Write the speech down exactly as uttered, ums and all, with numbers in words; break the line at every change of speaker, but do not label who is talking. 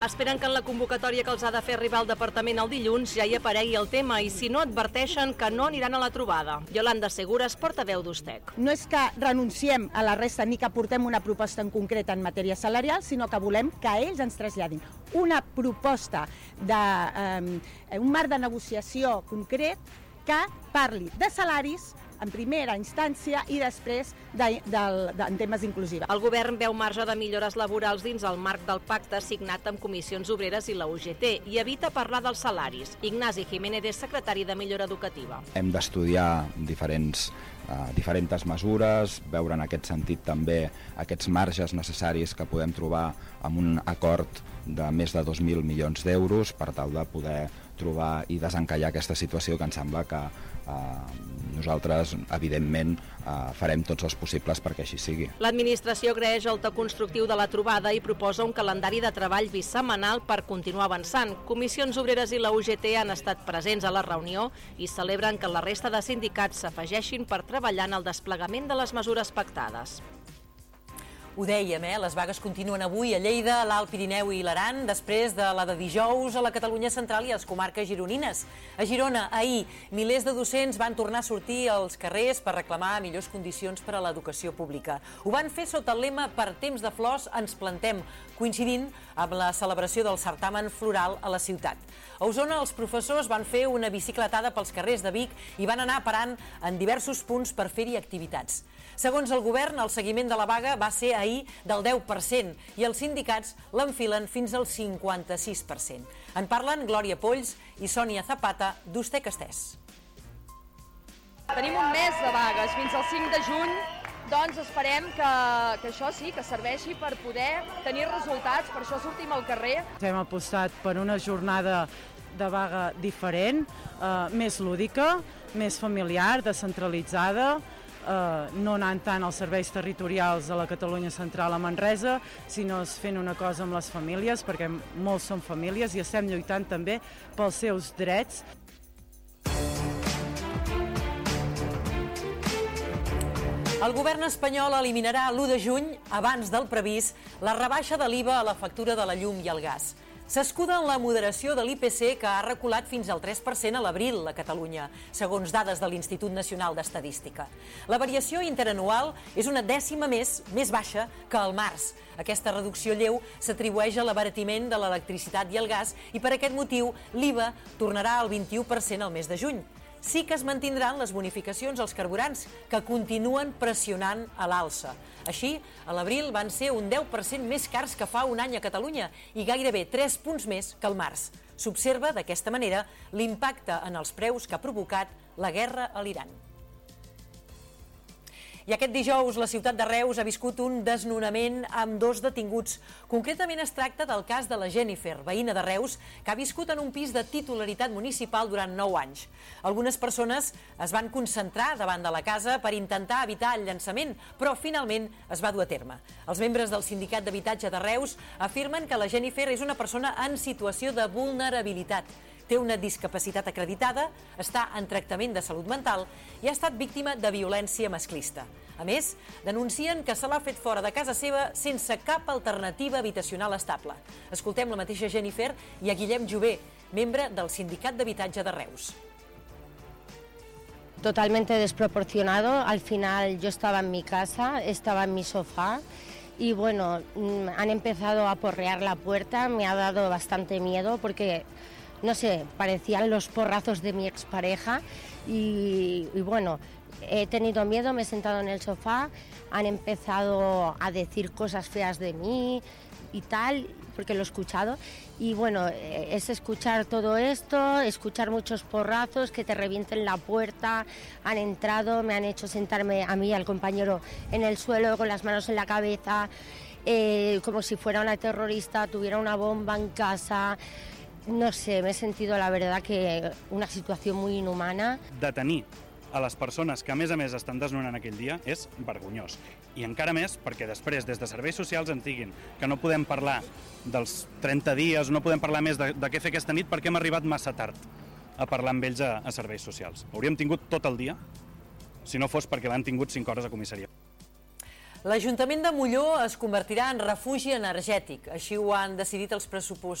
Esperen que en la convocatòria que els ha de fer arribar al departament el dilluns ja hi aparegui el tema i si no adverteixen que no aniran a la trobada. Yolanda Segures, portaveu d'Ustec.
No és que renunciem a la resta ni que portem una proposta en concret en matèria salarial, sinó que volem que ells ens traslladin una proposta d'un eh, marc de negociació concret que parli de salaris en primera instància i després de, de, de, en temes inclusiva.
El govern veu marge de millores laborals dins el marc del pacte signat amb Comissions Obreres i la U G T i evita parlar dels salaris. Ignasi Jiménez és secretari de Millora Educativa.
Hem d'estudiar diferents Uh, diferents mesures, veure en aquest sentit també aquests marges necessaris que podem trobar amb un acord de més de dos mil milions d'euros per tal de poder trobar i desencallar aquesta situació que ens sembla que uh, nosaltres, evidentment, uh, farem tots els possibles perquè així sigui.
L'administració agraeix el to constructiu de la trobada i proposa un calendari de treball bisetmanal per continuar avançant. Comissions Obreres i la U G T han estat presents a la reunió i celebren que la resta de sindicats s'afegeixin per treballar en el desplegament de les mesures pactades.
Ho dèiem, eh? Les vagues continuen avui a Lleida, a l'Alt Pirineu i l'Aran, després de la de dijous a la Catalunya central i a les comarques gironines. A Girona, ahir, milers de docents van tornar a sortir als carrers per reclamar millors condicions per a l'educació pública. Ho van fer sota el lema "Per temps de flors ens plantem", coincidint amb la celebració del certamen floral a la ciutat. A Osona, els professors van fer una bicicletada pels carrers de Vic i van anar parant en diversos punts per fer-hi activitats. Segons el govern, el seguiment de la vaga va ser ahir del deu per cent i els sindicats l'enfilen fins al cinquanta-sis per cent. En parlen Glòria Polls i Sònia Zapata d'Ustec Estès.
Tenim un mes de vagues, fins al cinc de juny, doncs esperem que, que això sí, que serveixi per poder tenir resultats, per això sortim al carrer.
Hem apostat per una jornada de vaga diferent, eh, més lúdica, més familiar, descentralitzada, eh, no anant tant als serveis territorials de la Catalunya central a Manresa, sinó fent una cosa amb les famílies, perquè molts són famílies i estem lluitant també pels seus drets.
El govern espanyol eliminarà l'u de juny, abans del previst, la rebaixa de l'I V A a la factura de la llum i el gas. S'escuda en la moderació de l'I P C que ha reculat fins al tres per cent a l'abril a Catalunya, segons dades de l'Institut Nacional d'Estadística. La variació interanual és una dècima més, més baixa que al març. Aquesta reducció lleu s'atribueix a l'abaratiment de l'electricitat i el gas i per aquest motiu l'I V A tornarà al vint-i-u per cent al mes de juny. Sí que es mantindran les bonificacions als carburants, que continuen pressionant a l'alça. Així, a l'abril van ser un deu per cent més cars que fa un any a Catalunya i gairebé tres punts més que al març. S'observa, d'aquesta manera, l'impacte en els preus que ha provocat la guerra a l'Iran. I aquest dijous la ciutat de Reus ha viscut un desnonament amb dos detinguts. Concretament es tracta del cas de la Jennifer, veïna de Reus, que ha viscut en un pis de titularitat municipal durant nou anys. Algunes persones es van concentrar davant de la casa per intentar evitar el llançament, però finalment es va dur a terme. Els membres del Sindicat d'Habitatge de Reus afirmen que la Jennifer és una persona en situació de vulnerabilitat. Té una discapacitat acreditada, està en tractament de salut mental i ha estat víctima de violència masclista. A més, denuncien que se l'ha fet fora de casa seva sense cap alternativa habitacional estable. Escoltem la mateixa Jennifer i a Guillem Jové, membre del Sindicat d'Habitatge de Reus.
Totalmente desproporcionado. Al final yo estaba en mi casa, estaba en mi sofá y bueno, han empezado a porrear la puerta, me ha dado bastante miedo porque no sé, parecían los porrazos de mi expareja y, y bueno, he tenido miedo, me he sentado en el sofá, han empezado a decir cosas feas de mí y tal, porque lo he escuchado y bueno, es escuchar todo esto, escuchar muchos porrazos, que te revienten la puerta, han entrado, me han hecho sentarme a mí y al compañero en el suelo con las manos en la cabeza, eh, como si fuera una terrorista, tuviera una bomba en casa. No sé, me he sentido, la verdad, que una situació muy inhumana.
Detenir a les persones que, a més a més, estan desnonant aquell dia és vergonyós. I encara més perquè després, des de serveis socials, ens diguin que no podem parlar dels trenta dies, no podem parlar més de, de què fer aquesta nit perquè hem arribat massa tard a parlar amb ells a, a serveis socials. Hauríem tingut tot el dia si no fos perquè l'han tingut cinc hores a comissaria.
L'Ajuntament de Molló es convertirà en refugi energètic. Així ho han decidit els pressupostos